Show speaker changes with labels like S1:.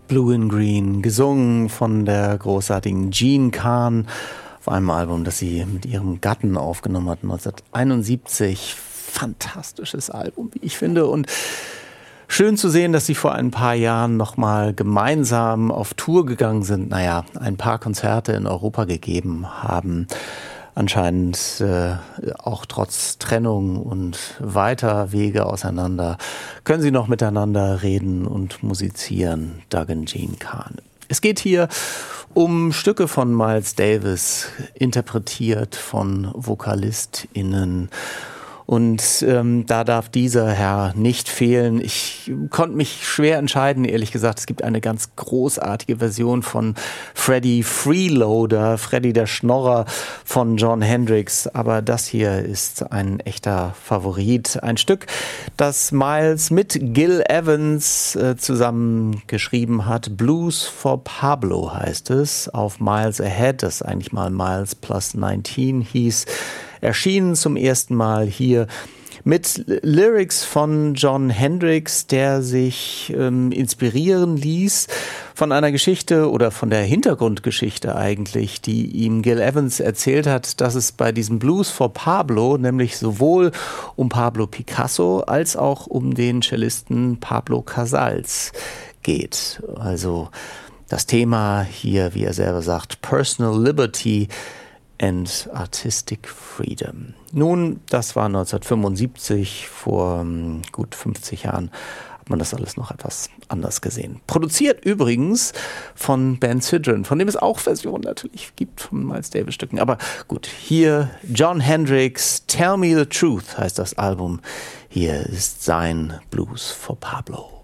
S1: Blue and Green, gesungen von der großartigen Jean Carn auf einem Album, das sie mit ihrem Gatten aufgenommen hat, 1971. Fantastisches Album, wie ich finde. Und schön zu sehen, dass sie vor ein paar Jahren nochmal gemeinsam auf Tour gegangen sind. Naja, ein paar Konzerte in Europa gegeben haben. Anscheinend auch trotz Trennung und weiter Wege auseinander können sie noch miteinander reden und musizieren, Doug und Jean Carn. Es geht hier um Stücke von Miles Davis, interpretiert von VokalistInnen. Und da darf dieser Herr nicht fehlen. Ich konnte mich schwer entscheiden, ehrlich gesagt. Es gibt eine ganz großartige Version von Freddie Freeloader, Freddie der Schnorrer von Jon Hendricks. Aber das hier ist ein echter Favorit. Ein Stück, das Miles mit Gil Evans zusammen geschrieben hat. Blues for Pablo heißt es. Auf Miles Ahead, das eigentlich mal Miles plus 19 hieß. Erschienen zum ersten Mal hier mit Lyrics von Jon Hendricks, der sich inspirieren ließ von einer Geschichte oder von der Hintergrundgeschichte eigentlich, die ihm Gil Evans erzählt hat, dass es bei diesem Blues for Pablo nämlich sowohl um Pablo Picasso als auch um den Cellisten Pablo Casals geht. Also das Thema hier, wie er selber sagt, Personal Liberty and Artistic Freedom. Nun, das war 1975, vor gut 50 Jahren hat man das alles noch etwas anders gesehen. Produziert übrigens von Ben Sidran, von dem es auch Versionen natürlich gibt von Miles Davis Stücken. Aber gut, hier Jon Hendricks, Tell Me the Truth heißt das Album. Hier ist sein Blues for Pablo.